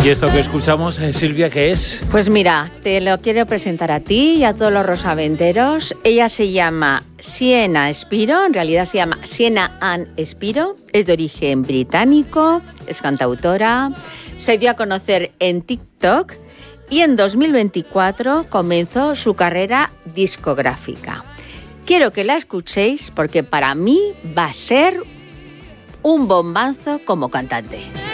¿Y esto que escuchamos, Silvia, qué es? Pues mira, te lo quiero presentar a ti y a todos los rosaventeros. Ella se llama Sienna Spiro, en realidad se llama Sienna Ann Spiro, es de origen británico, es cantautora, se dio a conocer en TikTok y en 2024 comenzó su carrera discográfica. Quiero que la escuchéis porque para mí va a ser un bombazo como cantante.